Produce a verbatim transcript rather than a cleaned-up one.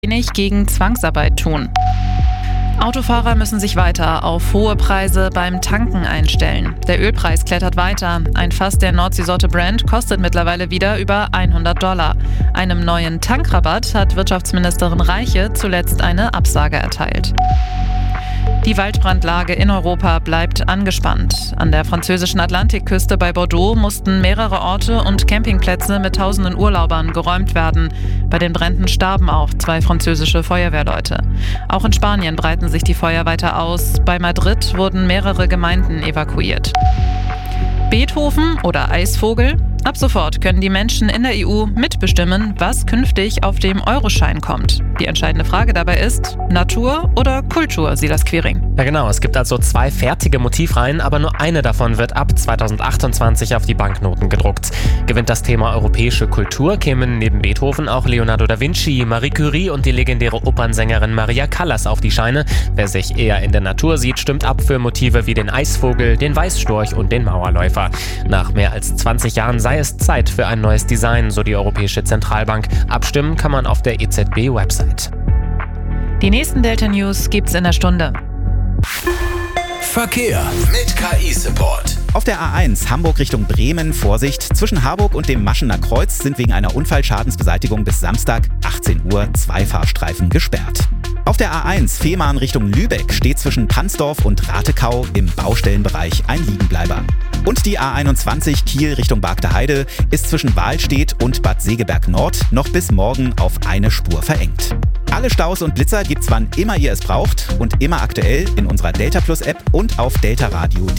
wenig gegen Zwangsarbeit tun. Autofahrer müssen sich weiter auf hohe Preise beim Tanken einstellen. Der Ölpreis klettert weiter. Ein Fass der Nordseesorte Brent kostet mittlerweile wieder über hundert Dollar. Einem neuen Tankrabatt hat Wirtschaftsministerin Reiche zuletzt eine Absage erteilt. Die Waldbrandlage in Europa bleibt angespannt. An der französischen Atlantikküste bei Bordeaux mussten mehrere Orte und Campingplätze mit tausenden Urlaubern geräumt werden. Bei den Bränden starben auch zwei französische Feuerwehrleute. Auch in Spanien breiten sich die Feuer weiter aus. Bei Madrid wurden mehrere Gemeinden evakuiert. Beethoven oder Eisvogel? Ab sofort können die Menschen in der E U mitbestimmen, was künftig auf dem Euroschein kommt. Die entscheidende Frage dabei ist, Natur oder Kultur, Silas Quiring? Ja genau, es gibt also zwei fertige Motivreihen, aber nur eine davon wird ab zweitausendachtundzwanzig auf die Banknoten gedruckt. Gewinnt das Thema europäische Kultur, kämen neben Beethoven auch Leonardo da Vinci, Marie Curie und die legendäre Opernsängerin Maria Callas auf die Scheine. Wer sich eher in der Natur sieht, stimmt ab für Motive wie den Eisvogel, den Weißstorch und den Mauerläufer. Nach mehr als zwanzig Jahren sei es Zeit für ein neues Design, so die Europäische Zentralbank. Abstimmen kann man auf der E Z B-Website. Die nächsten Delta News gibt's in der Stunde. Verkehr mit K I-Support. Auf der A eins Hamburg Richtung Bremen, Vorsicht, zwischen Harburg und dem Maschener Kreuz sind wegen einer Unfallschadensbeseitigung bis Samstag achtzehn Uhr zwei Fahrstreifen gesperrt. Auf der A eins Fehmarn Richtung Lübeck steht zwischen Pansdorf und Ratekau im Baustellenbereich ein Liegenbleiber. Und die A einundzwanzig Kiel Richtung Bargteheide ist zwischen Wahlstedt und Bad Segeberg Nord noch bis morgen auf eine Spur verengt. Alle Staus und Blitzer gibt's wann immer ihr es braucht und immer aktuell in unserer Delta Plus App und auf deltaradio punkt de.